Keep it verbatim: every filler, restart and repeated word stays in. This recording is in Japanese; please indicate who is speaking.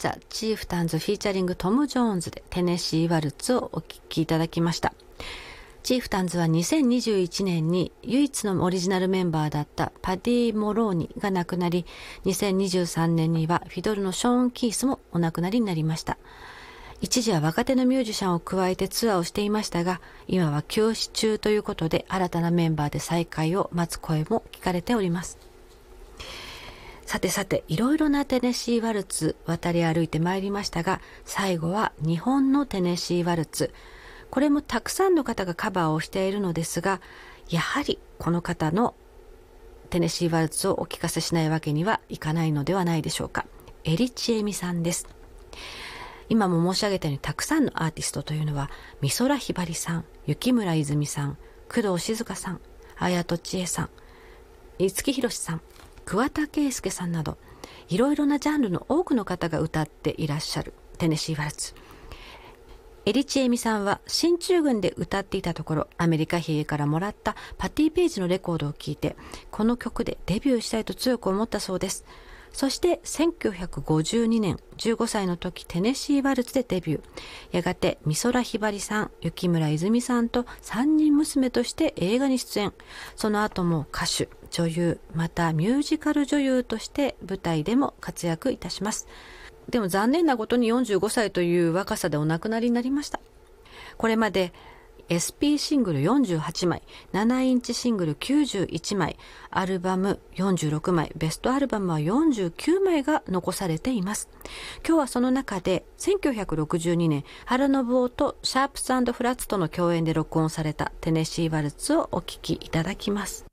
Speaker 1: ザ・チーフタンズフィーチャリングトム・ジョーンズでテネシー・ワルツをお聴きいただきました。チーフタンズはにせんにじゅういちねんに唯一のオリジナルメンバーだったパディ・モローニが亡くなり、にせんにじゅうさんねんにはフィドルのショーン・キースもお亡くなりになりました。一時は若手のミュージシャンを加えてツアーをしていましたが、今は休止中ということで新たなメンバーで再会を待つ声も聞かれております。さてさて、いろいろなテネシーワルツ渡り歩いてまいりましたが、最後は日本のテネシーワルツ。これもたくさんの方がカバーをしているのですが、やはりこの方のテネシーワルツをお聞かせしないわけにはいかないのではないでしょうか。エリチエミさんです。今も申し上げたように、たくさんのアーティストというのは美空ひばりさん、雪村泉さん、工藤静香さん、綾戸千恵さん、五木ひろしさん、桑田佳祐さんなど、いろいろなジャンルの多くの方が歌っていらっしゃるテネシーワルツ。エリチエミさんは進駐軍で歌っていたところ、アメリカ兵からもらったパティ・ペイジのレコードを聴いて、この曲でデビューしたいと強く思ったそうです。そしてせんきゅうひゃくごじゅうにねん、じゅうごさいの時、テネシーワルツでデビュー。やがて美空ひばりさん、雪村泉さんと三人娘として映画に出演。その後も歌手、女優、またミュージカル女優として舞台でも活躍いたします。でも残念なことによんじゅうごさいという若さでお亡くなりになりました。これまで エスピー シングルよんじゅうはちまい、ななインチシングルきゅうじゅういちまい、アルバムよんじゅうろくまい、ベストアルバムはよんじゅうきゅうまいが残されています。今日はその中でせんきゅうひゃくろくじゅうにねん、原信夫とシャープス&フラッツとの共演で録音されたテネシーワルツをお聴きいただきます。